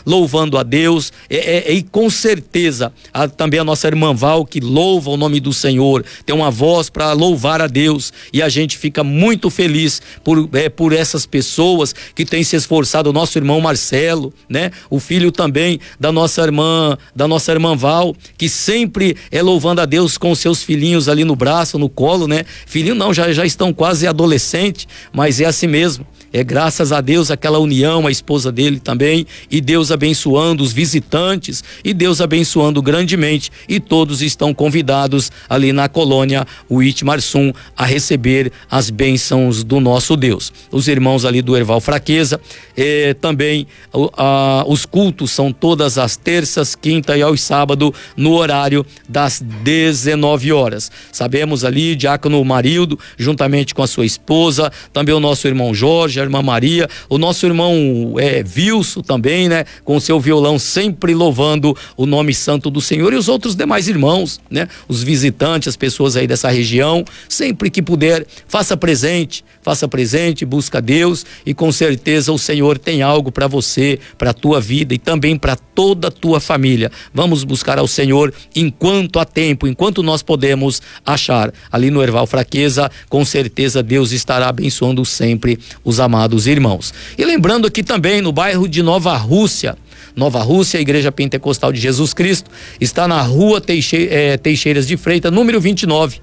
louvando a Deus, e com certeza também a nossa irmã Val, que louva o nome do Senhor, tem uma voz para louvar a Deus, e a gente fica muito feliz por essas pessoas que têm se esforçado. O nosso irmão Marcelo, né? O filho também da nossa irmã Val, que sempre é louvando a Deus com seus filhinhos ali no braço, no colo, né? Filhinho não, já estão quase adolescentes, mas é assim mesmo. É graças a Deus aquela união, a esposa dele também, e Deus abençoando os visitantes, e Deus abençoando grandemente, e todos estão convidados ali na colônia Uitmarsum a receber as bênçãos do nosso Deus. Os irmãos ali do Erval Fraqueza, também os cultos são todas as terças, quinta e aos sábados, no horário das 19 horas. Sabemos ali, diácono Marildo, juntamente com a sua esposa, também o nosso irmão Jorge, a irmã Maria, o nosso irmão Vilso também, né? Com o seu violão sempre louvando o nome santo do Senhor, e os outros demais irmãos, né? Os visitantes, as pessoas aí dessa região, sempre que puder, faça presente, busca Deus, e com certeza o Senhor tem algo para você, para a tua vida e também para toda a tua família. Vamos buscar ao Senhor enquanto há tempo, enquanto nós podemos achar. Ali no Erval Fraqueza, com certeza Deus estará abençoando sempre os amados irmãos. E lembrando aqui também no bairro de Nova Rússia, a Igreja Pentecostal de Jesus Cristo está na rua Teixeiras de Freitas, número 29,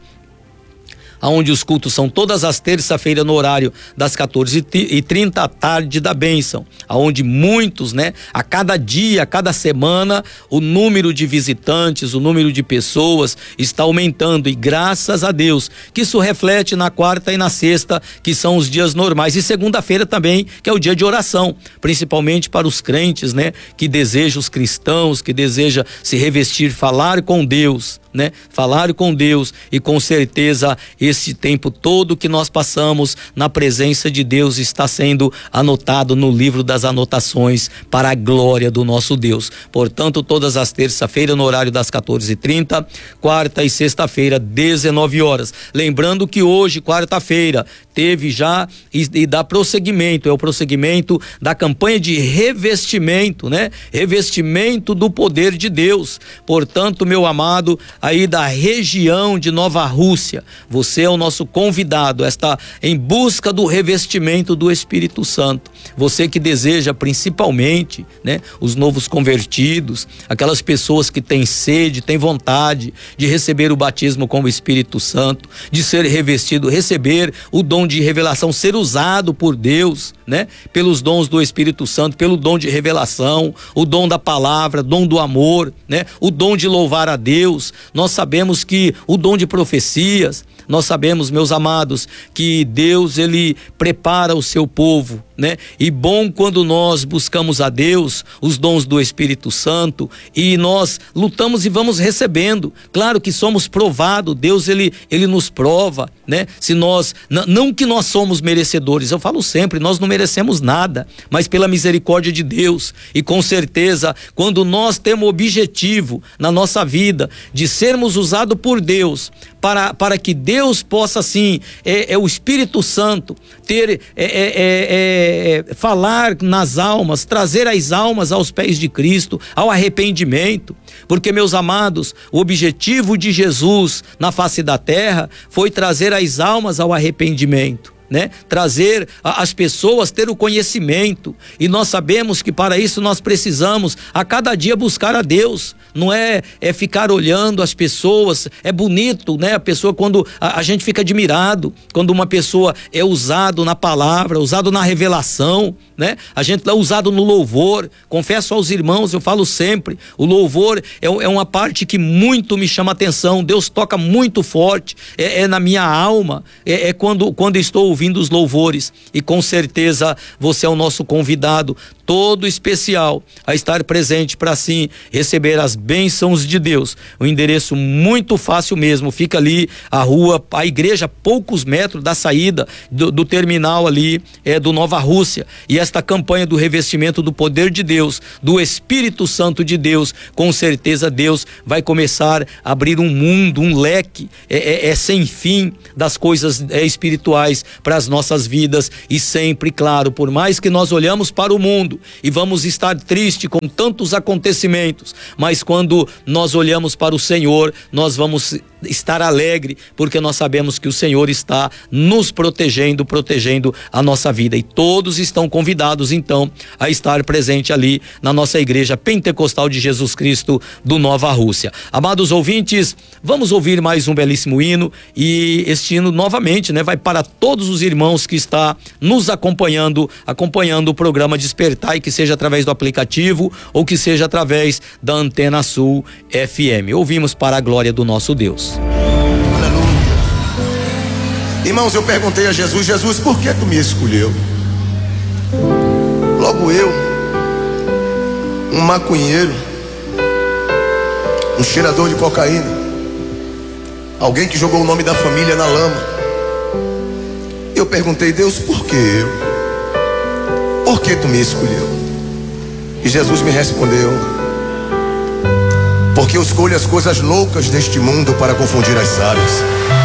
aonde os cultos são todas as terça-feiras no horário das 14h30 à tarde da bênção, aonde muitos, né, a cada dia, a cada semana, o número de visitantes, o número de pessoas está aumentando, e graças a Deus que isso reflete na quarta e na sexta, que são os dias normais, e segunda-feira também, que é o dia de oração, principalmente para os crentes, né, que desejam, os cristãos que desejam se revestir, falar com Deus, né? Falar com Deus, e com certeza esse tempo todo que nós passamos na presença de Deus está sendo anotado no livro das anotações para a glória do nosso Deus. Portanto, todas as terça-feiras no horário das 14h30, quarta e sexta-feira 19 horas. Lembrando que hoje, quarta-feira, teve já e dá prosseguimento, é o prosseguimento da campanha de revestimento, né? Revestimento do poder de Deus. Portanto, meu amado, aí da região de Nova Rússia, você é o nosso convidado, está em busca do revestimento do Espírito Santo. Você que deseja principalmente, né, os novos convertidos, aquelas pessoas que têm sede, têm vontade de receber o batismo com o Espírito Santo, de ser revestido, receber o dom de revelação, ser usado por Deus, né, pelos dons do Espírito Santo, pelo dom de revelação, o dom da palavra, dom do amor, né, o dom de louvar a Deus. Nós sabemos que o dom de profecias, nós sabemos, meus amados, que Deus, ele prepara o seu povo, né? E bom quando nós buscamos a Deus, os dons do Espírito Santo, e nós lutamos e vamos recebendo. Claro que somos provados, Deus ele nos prova, né? Se nós, não que nós somos merecedores, eu falo sempre, nós não merecemos nada, mas pela misericórdia de Deus, e com certeza, quando nós temos o objetivo na nossa vida de sermos usados por Deus, para que Deus possa assim, o Espírito Santo ter, falar nas almas, trazer as almas aos pés de Cristo, ao arrependimento, porque, meus amados, o objetivo de Jesus na face da terra foi trazer as almas ao arrependimento, né? Trazer as pessoas, ter o conhecimento, e nós sabemos que para isso nós precisamos a cada dia buscar a Deus. Não é ficar olhando as pessoas. É bonito, né? A pessoa, quando a gente fica admirado quando uma pessoa é usado na palavra, usado na revelação, né? A gente é usado no louvor. Confesso aos irmãos, eu falo sempre, o louvor é uma parte que muito me chama atenção. Deus toca muito forte, na minha alma, quando estou ouvindo os louvores, e com certeza você é o nosso convidado todo especial a estar presente para assim receber as bênçãos de Deus. O endereço muito fácil mesmo, fica ali a igreja, a poucos metros da saída do terminal ali, do Nova Rússia. E esta campanha do revestimento do poder de Deus, do Espírito Santo de Deus, com certeza Deus vai começar a abrir um mundo, um leque sem fim das coisas espirituais para para as nossas vidas. E sempre, claro, por mais que nós olhamos para o mundo e vamos estar triste com tantos acontecimentos, mas quando nós olhamos para o Senhor, nós vamos estar alegre, porque nós sabemos que o Senhor está nos protegendo a nossa vida, e todos estão convidados então a estar presente ali na nossa igreja pentecostal de Jesus Cristo do Nova Rússia. Amados ouvintes, vamos ouvir mais um belíssimo hino, e este hino novamente, vai para todos os irmãos que está nos acompanhando o programa Despertar, e que seja através do aplicativo ou que seja através da Antena Sul FM. Ouvimos para a glória do nosso Deus. Aleluia. Irmãos, eu perguntei a Jesus: Jesus, por que tu me escolheu? Logo eu, um maconheiro, um cheirador de cocaína, alguém que jogou o nome da família na lama. Eu perguntei: Deus, por que eu? Por que tu me escolheu? E Jesus me respondeu: porque eu escolho as coisas loucas deste mundo para confundir as sábias.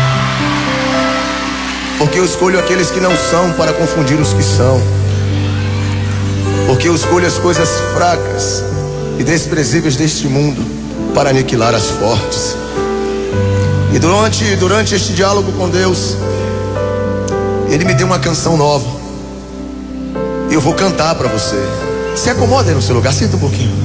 Porque eu escolho aqueles que não são para confundir os que são. Porque eu escolho as coisas fracas e desprezíveis deste mundo para aniquilar as fortes. E durante este diálogo com Deus, Ele me deu uma canção nova. Eu vou cantar para você. Se acomode aí no seu lugar, senta um pouquinho.